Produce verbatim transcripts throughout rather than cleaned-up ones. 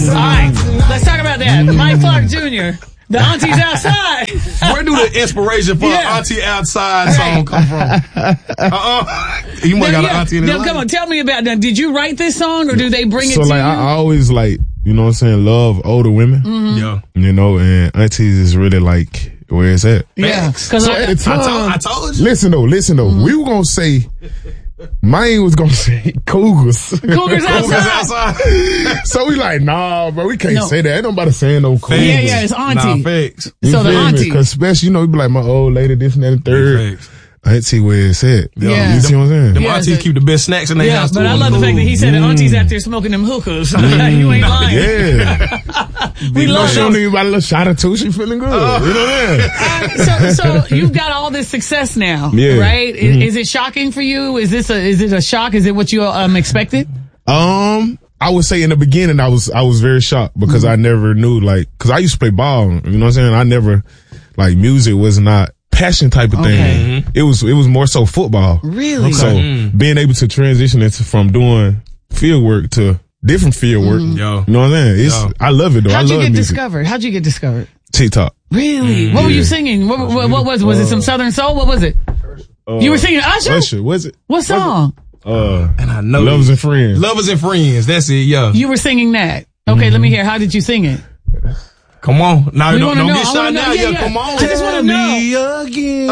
All right, let's talk about that. Mike Clark Junior The Auntie's Outside. Where do the inspiration for Yeah. an Auntie Outside song come from? Uh-uh. You might got an auntie in his Now, life. come on, tell me about that. Did you write this song or do they bring it So to like you? I, I always like, you know what I'm saying, love older women. Mhm. Yeah. You know, and aunties is really like where it's at. Yeah, because So I, at the I, time, told, I told you. listen though, listen though. Mm-hmm. We were gonna say, mine was gonna say Cougars. Cougars outside. So we like, nah, bro, we can't No. say that. Ain't nobody saying no Cougars. Yeah, yeah, it's auntie. Nah, facts. You So the feel me? auntie. 'Cause especially, you know, you be like my old lady, this and that and third. Facts. Auntie where it's at. Yeah. You see what I'm saying? Them Yeah, aunties so- keep the best snacks in their Yeah, house. but too. I love the fact that he said the auntie's out there smoking them hookahs. You ain't lying. Yeah. We You know, love she those. don't even about a little shot or two. She feeling good. You know what I mean? Uh, so, so you've got all this success now, Yeah. right? Is, Mhm. is it shocking for you? Is this a is it a shock? Is it what you um expected? Um, I would say in the beginning I was I was very shocked because I never knew like because I used to play ball. You know what I'm saying? I never like music was not passion type of thing. Okay. It was it was more so football. Really? So Mm. being able to transition into from doing field work to different field work. Yo. You know what I'm saying? It's Yo. I love it though. How'd I you love get music. discovered? How'd you get discovered? TikTok. Really? What were you Yeah. singing? What, what, what was it? Was it some Southern Soul? What was it? Uh, You were singing Usher? Usher, was it? What song? Uh, And I know Lovers you. and Friends. Lovers and Friends. That's it, yeah. You were singing that. Okay, let me hear. How did you sing it? Come on. Now, We don't, wanna don't know. get I shot wanna now. know. Yeah, Yeah, yeah. come on. I just wanna know. again.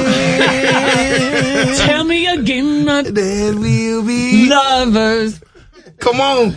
Tell me again that That will be. lovers. Come on.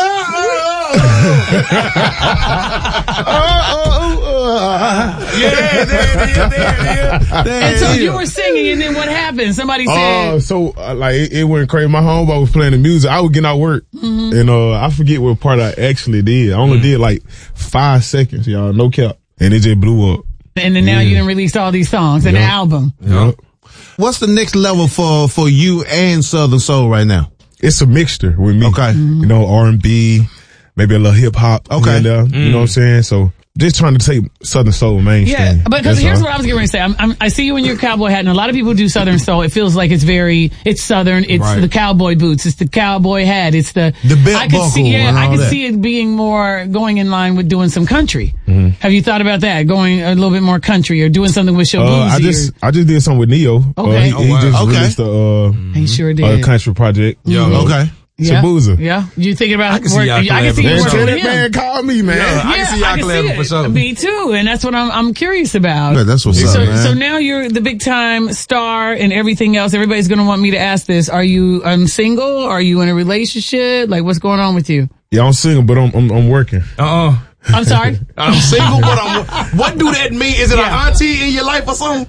Yeah, there it is. There it is. There And it so is. you were singing, and then what happened? Somebody Uh, said, so uh, like it, it went crazy. My homeboy was playing the music. I was getting out work, Mm-hmm. and uh, I forget what part I actually did. I only did like five seconds, y'all, no cap, and it just blew up. and then now you done released all these songs and Yeah. an album. Yup. What's the next level for, for you and Southern Soul right now? It's a mixture with me. Okay. Mm-hmm. You know, R and B, maybe a little hip hop. Okay. here and there, You know what I'm saying? So just trying to take Southern Soul mainstream. Yeah, but because That's here's all. what I was getting ready to say. I'm, I'm, I see you in your cowboy hat, and a lot of people do Southern Soul. It feels like it's very, it's Southern. It's Right. the cowboy boots. It's the cowboy hat. It's the The belt I could buckle see, yeah, and I all could that. see it being more going in line with doing some country. Mm-hmm. Have you thought about that? Going a little bit more country or doing something with your Uh, I bluesy? just or- I just did something with Neo. Okay. Uh, he, Oh, he wow. just Okay. released a uh, he sure a did. country project. Yo. Uh, Okay. yeah, Shabuza. yeah. You thinking about? I can see work- y'all I can see collabing you for working sure. with that him. man called me, man. Yeah. I can see y'all collabing it. for sure. Me too, and that's what I'm I'm curious about. Yeah, that's what's so, up, man. So now you're the big time star and everything else. Everybody's gonna want me to ask this: Are you um, single? Are you in a relationship? Like, what's going on with you? Yeah, I'm single, but I'm I'm, I'm working. Uh-uh. I'm sorry. I'm single, but I'm. What do that mean? Is it Yeah. an auntie in your life or something?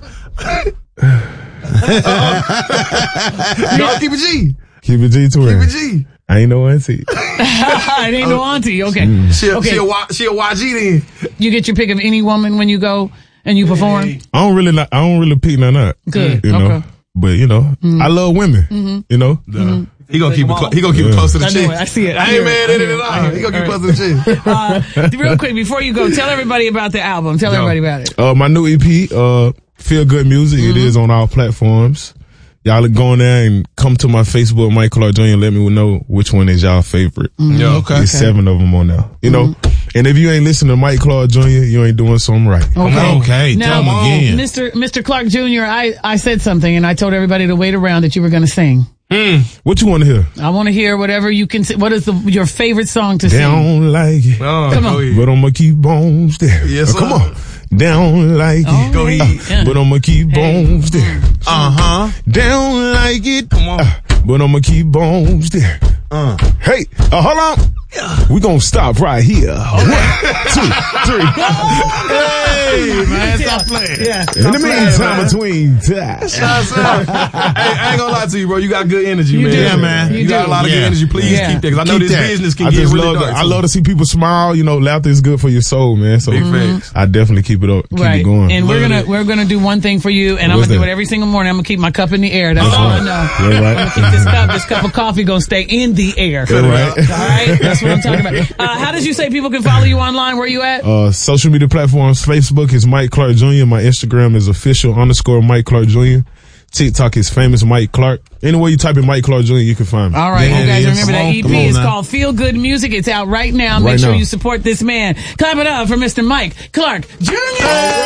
uh-uh. No, keep it G. Keep it G twin. Keep it G. I ain't no auntie. it ain't no auntie. Okay. She a, Okay. she a, Y- she a Y G then. You get your pick of any woman when you go and you perform. I don't really like, I don't really pick none up. Good. You know. Okay. But you know, I love women. You know. He gonna keep it. Clo- he gonna keep it close to the I know chick. it. I see it. I I hear ain't it. mad I at hear it it. at I all. hear He it. gonna keep All it close to the chick. Uh, real quick before you go, tell everybody about the album. Tell Yo. everybody about it. Uh, my new E P, uh, Feel Good Music. It is on all platforms. Y'all go in there and come to my Facebook, Mike Clark Junior and let me know which one is y'all favorite. Yo, okay. There's seven of them on there. You know, and if you ain't listening to Mike Clark Junior, you ain't doing something right. Okay. Okay, Now, tell him again. Mister Mister Clark Junior, I, I said something and I told everybody to wait around that you were going to sing. What you want to hear? I want to hear whatever you can. What is the your favorite song to They sing? don't like it, Oh, Come go on. ahead. but I'ma keep on staring. Yes, Uh, come sir. on. Down like it, Go ahead. Yeah. but I'ma keep on staring. Uh-huh. Down like it, Come on. but I'ma keep on staring. Uh. Hey, uh, hold on. We gonna stop right here. One, two, three. Hey, man, stop playing. Yeah. In the meantime, between time. Shots out. Hey, I ain't gonna lie to you, bro. You got good energy, You man. do. Yeah, man. You, You got do. a lot of good Yeah. energy. Please Yeah. keep that, because I know Keep this that. business can I get just really love. dark. To, I too. love to see people smile. You know, laughter is good for your soul, man. So Big facts. I definitely keep it up, keep Right. it going. And we're Love gonna it. we're gonna do one thing for you, and I'm What's gonna do that? it every single morning. I'm gonna keep my cup in the air. That's That's all right. I know. Yeah, right. I'm gonna keep this cup. This cup of coffee gonna stay in the air. Yeah, right. All right. That's what I'm talking about. Uh, how did you say people can follow you online? Where you at? Uh, social media platforms, Facebook is Mike Clark Junior My Instagram is official underscore Mike Clark Junior TikTok is Famous Mike Clark. Anywhere you type in Mike Clark Junior, you can find me. All right, Yeah, you guys it is. remember that Come on, E come P on is now. called Feel Good Music. It's out right now. Make Right sure now. you support this man. Clap it up for Mister Mike Clark Junior